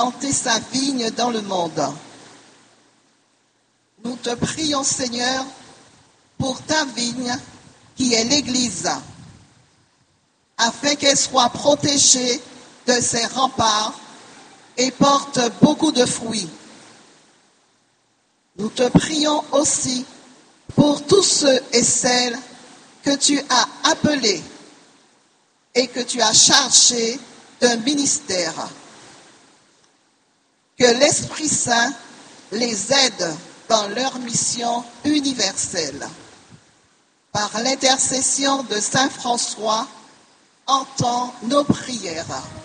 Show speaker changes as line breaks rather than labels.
planter sa vigne dans le monde. Nous te prions, Seigneur, pour ta vigne qui est l'Église, afin qu'elle soit protégée de ses remparts et porte beaucoup de fruits. Nous te prions aussi pour tous ceux et celles que tu as appelés et que tu as chargés d'un ministère. Que l'Esprit Saint les aide dans leur mission universelle. Par l'intercession de Saint François, entends nos prières.